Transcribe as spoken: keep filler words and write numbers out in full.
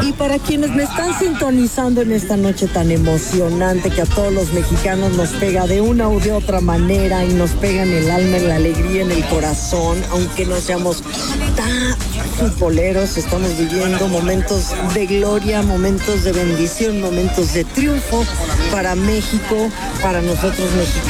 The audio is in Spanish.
Y para quienes me están sintonizando en esta noche tan emocionante que a todos los mexicanos nos pega de una u de otra manera y nos pega en el alma, en la alegría, en el corazón, aunque no seamos tan futboleros, estamos viviendo momentos de gloria, momentos de bendición, momentos de triunfo para México, para nosotros mexicanos.